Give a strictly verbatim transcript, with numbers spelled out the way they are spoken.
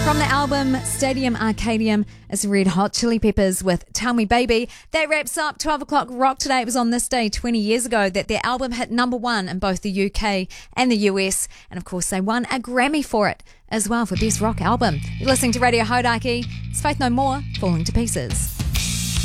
From the album Stadium Arcadium is Red Hot Chili Peppers with Tell Me Baby. That wraps up twelve o'clock Rock Today. It was on this day twenty years ago that their album hit number one in both the U K and the U S. And of course they won a Grammy for it as well for Best Rock Album. You're listening to Radio Hodaki. It's Faith No More, Falling to Pieces.